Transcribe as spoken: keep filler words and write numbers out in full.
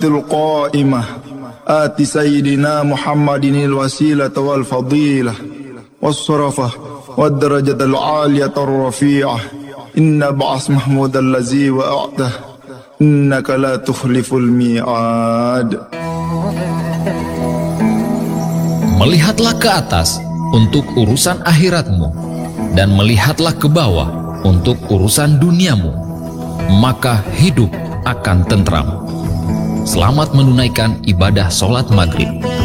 القائمة آت سيدنا محمد الوسيلة والفضيلة والصرفة والدرجة العالية الرفيعة إن بعث محمود الذي وأعته إنك لا تخلف الميعاد. Melihatlah ke atas untuk urusan akhiratmu, dan melihatlah ke bawah untuk urusan duniamu, maka hidup akan tentram. Selamat menunaikan ibadah sholat maghrib.